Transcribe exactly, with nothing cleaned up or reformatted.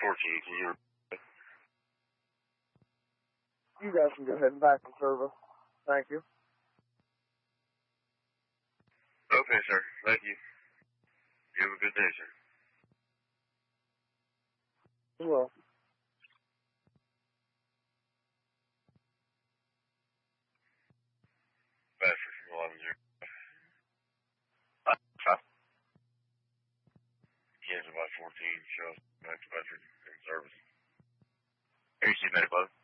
fourteen, can you... You guys can go ahead and back in service. Thank you. Okay, sir. Thank you. You have a good day, sir. You will. Bastard from eleven zero. Uh, Kansas by fourteen, shows back to Bedford in service. Here you see medical.